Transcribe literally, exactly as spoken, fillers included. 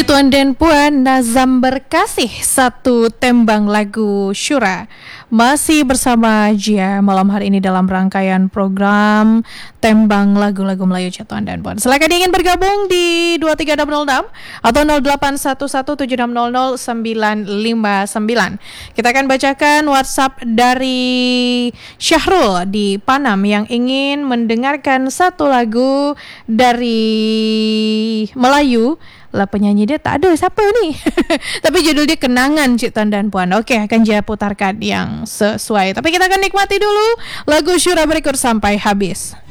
Tuan dan Puan, Nazam Berkasih, satu tembang lagu Syura. Masih bersama Jia malam hari ini dalam rangkaian program Tembang Lagu-Lagu Melayu Tuan dan Puan. Silakan ingin bergabung di dua tiga enam nol enam atau nol delapan satu satu tujuh enam nol nol sembilan lima sembilan. Kita akan bacakan WhatsApp dari Syahrul di Panam yang ingin mendengarkan satu lagu dari Melayu. Lah penyanyi dia tak ada siapa ni. Tapi judul dia Kenangan Cik Tuan dan Puan. Okey, akan Jia putarkan yang sesuai. Tapi kita akan nikmati dulu lagu Syura berikut sampai habis.